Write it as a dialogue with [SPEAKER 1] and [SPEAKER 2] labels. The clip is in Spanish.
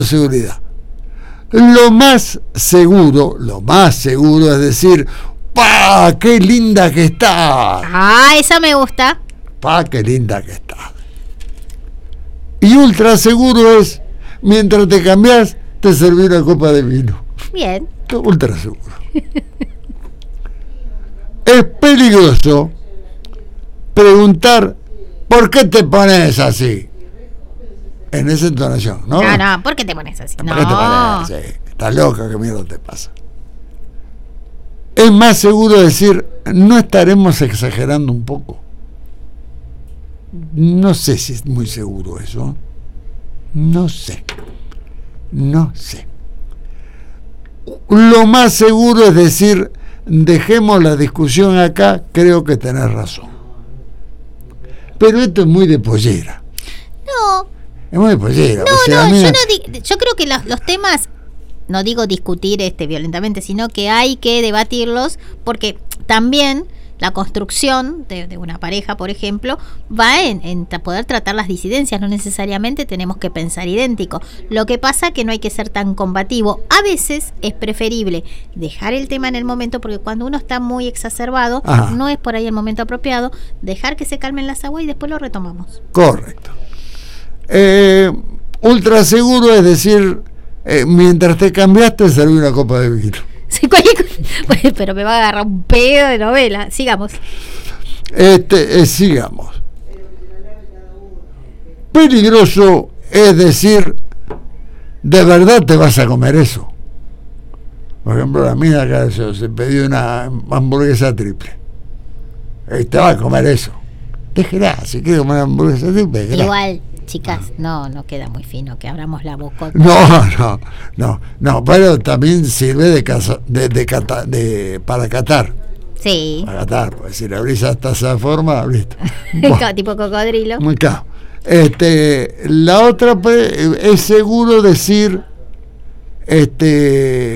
[SPEAKER 1] seguridad. Lo más seguro es decir, ¡pa! ¡Qué linda que está!
[SPEAKER 2] Ah, esa me gusta.
[SPEAKER 1] ¡Pa! ¡Qué linda que está! Y ultra seguro es, mientras te cambias, te serví una copa de vino.
[SPEAKER 2] Bien.
[SPEAKER 1] Ultra seguro. Es peligroso preguntar, ¿por qué te pones así? En esa entonación, ¿no?
[SPEAKER 2] No, ¿por qué te pones así?
[SPEAKER 1] ¿Por qué te pones así? Estás loca, ¿qué mierda te pasa? Es más seguro decir, ¿no estaremos exagerando un poco? No sé si es muy seguro eso. No sé. Lo más seguro es decir, dejemos la discusión acá, creo que tenés razón. Pero esto es muy de pollera.
[SPEAKER 2] No.
[SPEAKER 1] Es muy de pollera.
[SPEAKER 2] Yo creo que los temas, no digo discutir violentamente, sino que hay que debatirlos, porque también la construcción de una pareja, por ejemplo, va en poder tratar las disidencias. No necesariamente tenemos que pensar idéntico. Lo que pasa es que no hay que ser tan combativo. A veces es preferible dejar el tema en el momento, porque cuando uno está muy exacerbado, no es por ahí el momento apropiado, dejar que se calmen las aguas y después lo retomamos.
[SPEAKER 1] Correcto. Ultra seguro es decir, mientras te cambiaste, serví una copa de vino.
[SPEAKER 2] Sí, pero me va a agarrar un pedo de novela. Sigamos.
[SPEAKER 1] Sigamos. Peligroso es decir, ¿de verdad te vas a comer eso? Por ejemplo, la mía acá se pidió una hamburguesa triple. Te va a comer eso. Déjela, si quiere comer hamburguesa triple, déjela.
[SPEAKER 2] Igual, chicas, no queda muy fino que abramos la boca.
[SPEAKER 1] No, pero también sirve para catar.
[SPEAKER 2] Sí.
[SPEAKER 1] Para catar, pues si le abrís hasta esa forma, listo.
[SPEAKER 2] Tipo cocodrilo.
[SPEAKER 1] Muy claro. La otra es seguro decir,